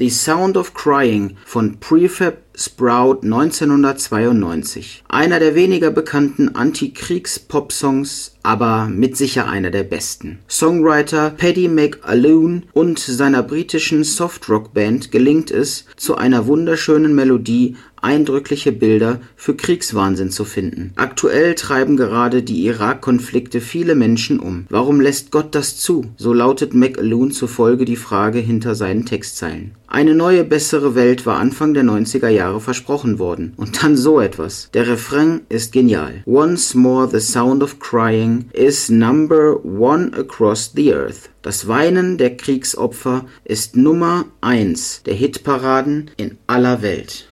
The Sound of Crying von Prefab Sprout 1992. Einer der weniger bekannten Anti-Kriegs-Pop-Songs, aber mit sicher einer der besten. Songwriter Paddy McAloon und seiner britischen Soft-Rock-Band gelingt es, zu einer wunderschönen Melodie eindrückliche Bilder für Kriegswahnsinn zu finden. Aktuell treiben gerade die Irak-Konflikte viele Menschen um. Warum lässt Gott das zu? So lautet McAloon zufolge die Frage hinter seinen Textzeilen. Eine neue, bessere Welt war Anfang der 90er Jahre versprochen worden. Und dann so etwas. Der Refrain ist genial. Once more the sound of crying is number one across the earth. Das Weinen der Kriegsopfer ist Nummer 1 der Hitparaden in aller Welt.